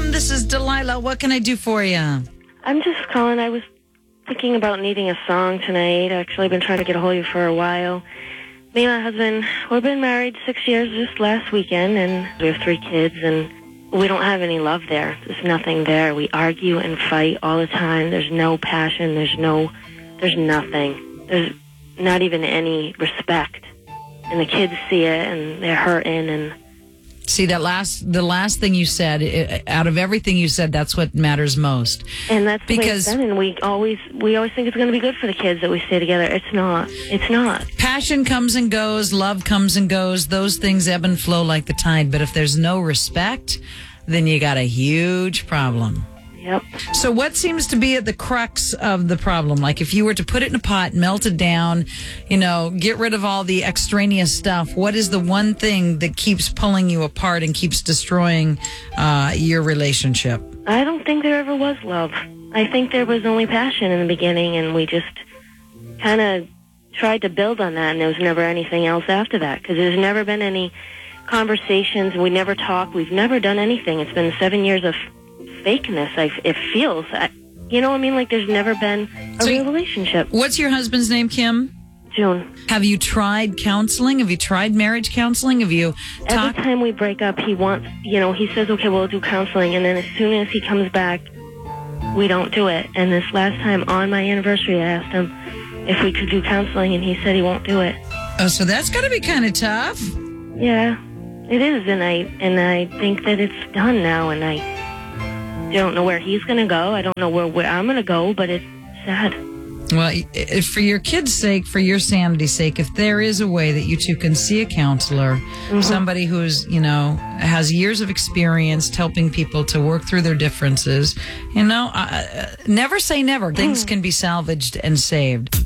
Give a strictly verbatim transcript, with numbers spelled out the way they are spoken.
M. This is Delilah. What can I do for you? I'm just calling. I was thinking about needing a song tonight. Actually, I've been trying to get a hold of you for a while. Me and my husband, we've been married six years just last weekend, and we have three kids, and we don't have any love there. There's nothing there. We argue and fight all the time. There's no passion. There's no, there's nothing. There's not even any respect. And the kids see it, and they're hurting, and See, that last, the last thing you said, it, out of everything you said, that's what matters most. And that's the because way it's done, and we always, we always think it's going to be good for the kids that we stay together. It's not. It's not. Passion comes and goes, love comes and goes. Those things ebb and flow like the tide. But if there's no respect, then you got a huge problem. Yep. So what seems to be at the crux of the problem? Like if you were to put it in a pot, melt it down, you know, get rid of all the extraneous stuff, what is the one thing that keeps pulling you apart and keeps destroying uh, your relationship? I don't think there ever was love. I think there was only passion in the beginning, and we just kind of tried to build on that, and there was never anything else after that, because there's never been any conversations. We never talked. We've never done anything. It's been seven years of fakeness. I, it feels, I, you know what I mean? Like there's never been a so real relationship. What's your husband's name, Kim? June. Have you tried counseling? Have you tried marriage counseling? Have you talked? Every time we break up, he wants, you know, he says, okay, we'll do counseling. And then as soon as he comes back, we don't do it. And this last time on my anniversary, I asked him if we could do counseling, and he said he won't do it. Oh, so that's got to be kind of tough. Yeah, it is. And I, and I think that it's done now. And I don't know where he's going to go. I don't know where, where I'm going to go, but it's sad. Well, if for your kids' sake, for your sanity's sake, if there is a way that you two can see a counselor, mm-hmm. somebody who's, you know, has years of experience helping people to work through their differences, you know, uh, never say never. Things can be salvaged and saved.